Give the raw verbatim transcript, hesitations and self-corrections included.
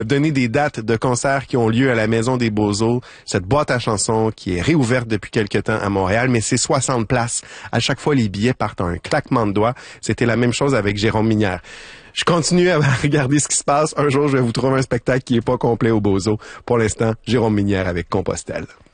donner des dates de concerts qui ont lieu à la Maison des Beaux-Eaux, cette boîte à chansons qui est réouverte depuis quelque temps à Montréal, mais c'est soixante places. À chaque fois, les billets partent à un claquement de doigts. C'était la même chose avec Jérôme Minière. Je continue à regarder ce qui se passe. Un jour, je vais vous trouver un spectacle qui est pas complet au Beaux-Eaux. Pour l'instant, Jérôme Minière avec Compostelle.